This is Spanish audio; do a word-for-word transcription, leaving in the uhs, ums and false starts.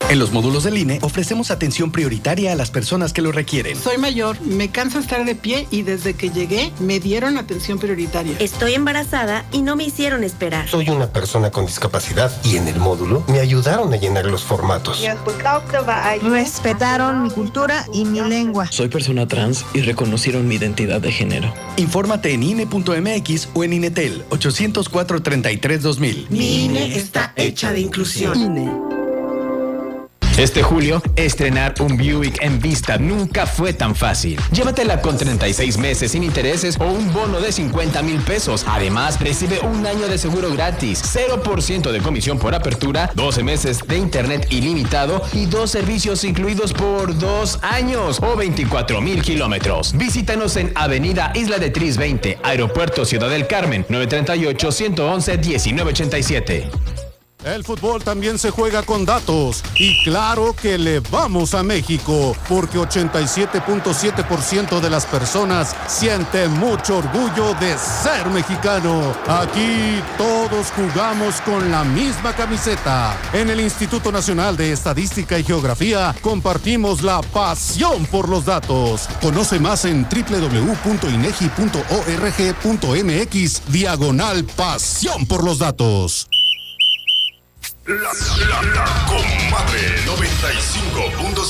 En los módulos del I N E ofrecemos atención prioritaria a las personas que lo requieren. Soy mayor, me cansa estar de pie y desde que llegué me dieron atención prioritaria. Estoy embarazada y no me hicieron esperar. Soy una persona con discapacidad y en el módulo me ayudaron a llenar los formatos. Respetaron mi cultura y mi lengua. Soy persona trans y reconocieron mi identidad de género. Infórmate en I N E punto M X o en INETEL ochocientos cuatro, treinta y tres, dos mil. Mi I N E está hecha de inclusión. I N E. Este julio, estrenar un Buick Envista nunca fue tan fácil. Llévatela con treinta y seis meses sin intereses o un bono de cincuenta mil pesos. Además, recibe un año de seguro gratis, cero por ciento de comisión por apertura, doce meses de internet ilimitado y dos servicios incluidos por dos años o veinticuatro mil kilómetros. Visítanos en Avenida Isla de Tris veinte, Aeropuerto Ciudad del Carmen, nueve tres ocho, uno uno uno, uno nueve ocho siete. El fútbol también se juega con datos y claro que le vamos a México porque ochenta y siete punto siete por ciento de las personas sienten mucho orgullo de ser mexicano. Aquí todos jugamos con la misma camiseta. En el Instituto Nacional de Estadística y Geografía compartimos la pasión por los datos. Conoce más en doble u doble u doble u punto inegi punto org punto mx diagonal pasión por los datos. La, la, la, la Comadre noventa y cinco punto cinco